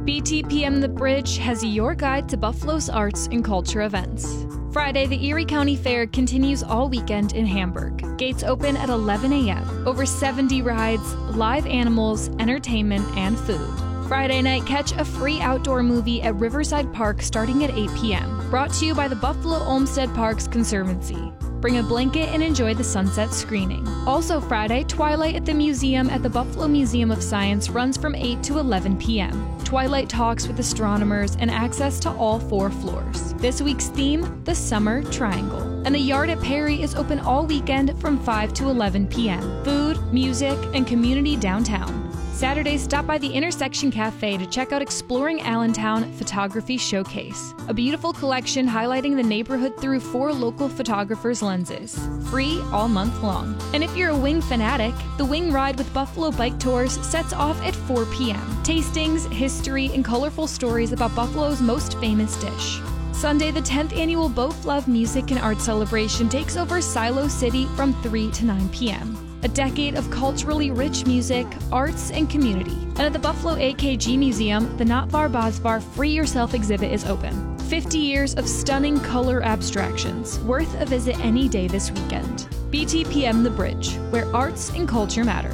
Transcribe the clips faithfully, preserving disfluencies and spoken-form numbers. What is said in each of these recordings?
B T P M The Bridge has your guide to Buffalo's arts and culture events. Friday, the Erie County Fair continues all weekend in Hamburg. Gates open at eleven a.m. Over seventy rides, live animals, entertainment, and food. Friday night, catch a free outdoor movie at Riverside Park starting at eight p.m. Brought to you by the Buffalo Olmsted Parks Conservancy. Bring a blanket and enjoy the sunset screening. Also Friday, Twilight at the Museum at the Buffalo Museum of Science runs from eight to eleven p.m. Twilight talks with astronomers and access to all four floors. This week's theme, the Summer Triangle. And the Yard at Perry is open all weekend from five to eleven p.m. Food, music, and community downtown. Saturday, stop by the Intersection Cafe to check out Exploring Allentown Photography Showcase, a beautiful collection highlighting the neighborhood through four local photographers' lenses. Free all month long. And if you're a wing fanatic, the Wing Ride with Buffalo Bike Tours sets off at four p.m. Tastings, history, and colorful stories about Buffalo's most famous dish. Sunday, the tenth annual Boat Love Music and Art Celebration takes over Silo City from three to nine p.m. A decade of culturally rich music, arts, and community. And at the Buffalo A K G Museum, the Not Bar Bosbar Free Yourself exhibit is open. fifty years of stunning color abstractions, worth a visit any day this weekend. B T P M The Bridge, where arts and culture matter.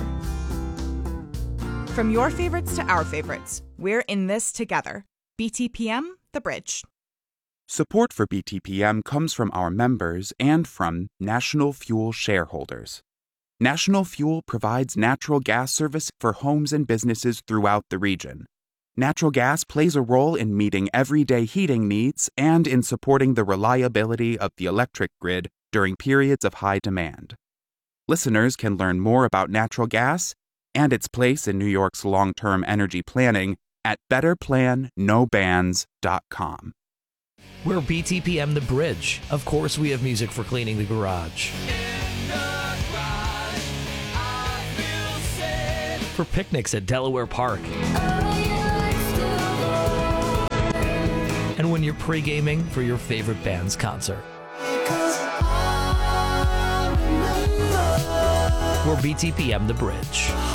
From your favorites to our favorites, we're in this together. B T P M The Bridge. Support for B T P M comes from our members and from National Fuel shareholders. National Fuel provides natural gas service for homes and businesses throughout the region. Natural gas plays a role in meeting everyday heating needs and in supporting the reliability of the electric grid during periods of high demand. Listeners can learn more about natural gas and its place in New York's long-term energy planning at better plan no bans dot com. We're B T P M The Bridge. Of course, we have music for cleaning the garage. For picnics at Delaware Park. And when you're pre-gaming for your favorite band's concert. We're B T P M The Bridge.